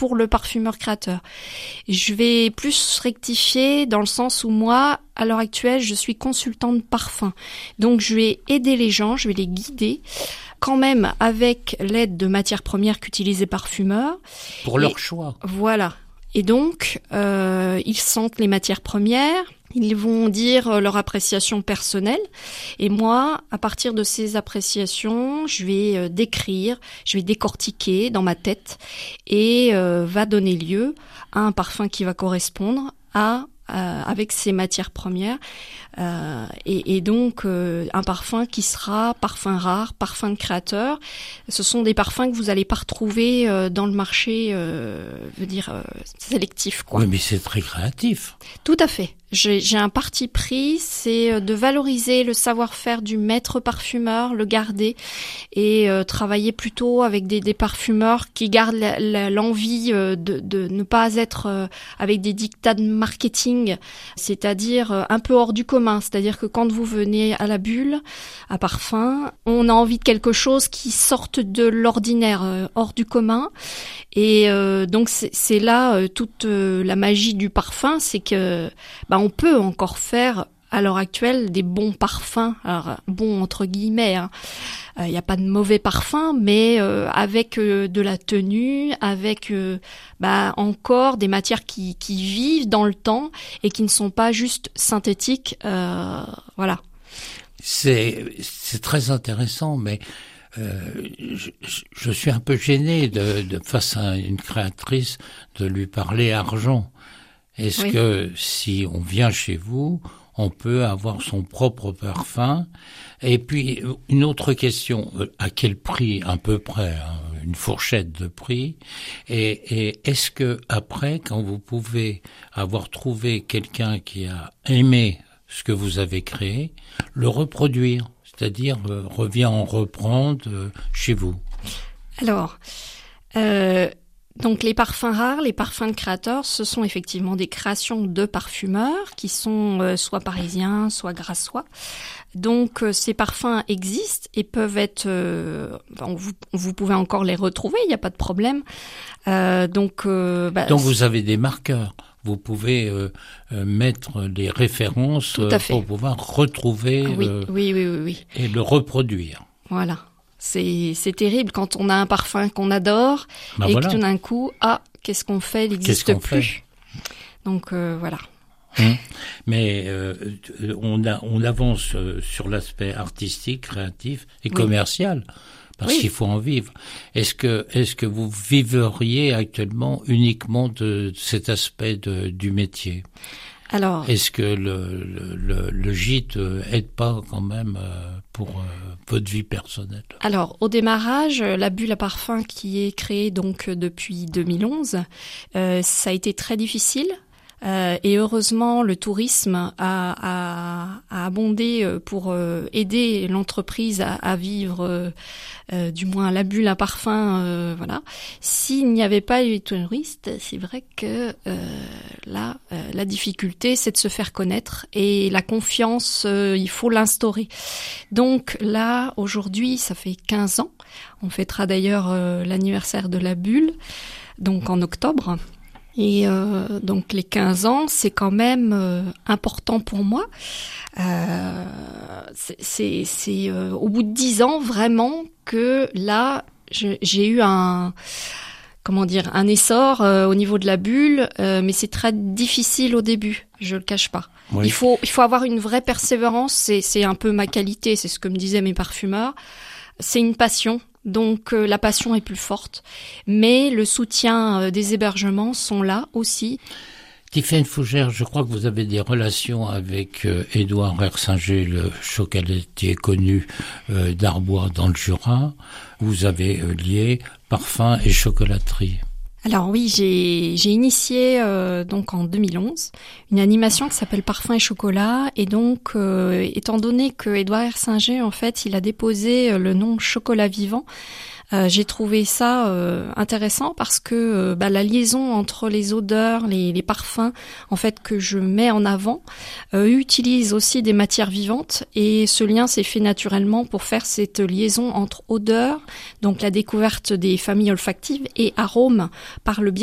pour le parfumeur créateur. Je vais plus rectifier dans le sens où moi, à l'heure actuelle, je suis consultante parfum. Donc je vais aider les gens, je vais les guider quand même avec l'aide de matières premières qu'utilisent les parfumeurs. Pour leur choix. Voilà. Et donc, ils sentent les matières premières, ils vont dire leur appréciation personnelle. Et moi, à partir de ces appréciations, je vais décrire, je vais décortiquer dans ma tête et va donner lieu à un parfum qui va correspondre avec ces matières premières. Et donc, un parfum qui sera parfum rare, parfum de créateur. Ce sont des parfums que vous n'allez pas retrouver dans le marché, sélectif, quoi. Oui, mais c'est très créatif. Tout à fait. J'ai un parti pris, c'est de valoriser le savoir-faire du maître parfumeur, le garder et travailler plutôt avec des parfumeurs qui gardent l'envie de ne pas être avec des dictats de marketing, c'est-à-dire un peu hors du commun. C'est-à-dire que quand vous venez à la bulle, à parfum, on a envie de quelque chose qui sorte de l'ordinaire, hors du commun. Et donc c'est là toute la magie du parfum, c'est que on peut encore faire à l'heure actuelle des bons parfums, alors bons entre guillemets. Il n'y a pas de mauvais parfums, mais avec de la tenue, avec encore des matières qui vivent dans le temps et qui ne sont pas juste synthétiques. Voilà. C'est très intéressant, mais je suis un peu gêné de face à une créatrice de lui parler argent. Est-ce que si on vient chez vous, on peut avoir son propre parfum? Et puis une autre question, à quel prix à peu près, une fourchette de prix? Et est-ce que après, quand vous pouvez avoir trouvé quelqu'un qui a aimé ce que vous avez créé, le reproduire, c'est-à-dire revient en reprendre chez vous? Alors, donc les parfums rares, les parfums de créateurs, ce sont effectivement des créations de parfumeurs qui sont soit parisiens, soit grassois. Donc ces parfums existent et peuvent être, vous pouvez encore les retrouver, il n'y a pas de problème. Donc vous avez des marqueurs. Vous pouvez mettre des références pour pouvoir retrouver oui. Et le reproduire. Voilà. C'est terrible quand on a un parfum qu'on adore et que tout d'un coup, qu'est-ce qu'on fait? Il n'existe plus. Donc voilà. Mais on avance sur l'aspect artistique, créatif et commercial. Parce qu'il faut en vivre. Est-ce que vous viveriez actuellement uniquement de cet aspect du métier? Alors, est-ce que le gîte aide pas quand même pour votre vie personnelle? Alors, au démarrage, la bulle à parfum qui est créée donc depuis 2011, ça a été très difficile. Et heureusement, le tourisme a abondé pour aider l'entreprise à vivre, du moins la bulle à parfum. Voilà. S'il n'y avait pas eu les touristes, c'est vrai que la difficulté, c'est de se faire connaître et la confiance, il faut l'instaurer. Donc là, aujourd'hui, ça fait 15 ans. On fêtera d'ailleurs l'anniversaire de la bulle, donc en octobre. Et donc les 15 ans, c'est quand même important pour moi. C'est au bout de 10 ans vraiment que là j'ai eu un essor au niveau de la bulle, mais c'est très difficile au début, je le cache pas. Oui. Il faut avoir une vraie persévérance, c'est un peu ma qualité, c'est ce que me disaient mes parfumeurs. C'est une passion. Donc la passion est plus forte, mais le soutien des hébergements sont là aussi. Tiffaine Fougère, je crois que vous avez des relations avec Édouard Ersinger, le chocolatier connu d'Arbois dans le Jura. Vous avez lié parfum et chocolaterie. Alors oui, j'ai initié donc en 2011 une animation qui s'appelle Parfum et chocolat, et donc étant donné que Édouard Ersinger en fait il a déposé le nom Chocolat Vivant, j'ai trouvé ça intéressant parce que la liaison entre les odeurs, les parfums en fait que je mets en avant utilise aussi des matières vivantes, et ce lien s'est fait naturellement pour faire cette liaison entre odeurs, donc la découverte des familles olfactives, et arômes par le biais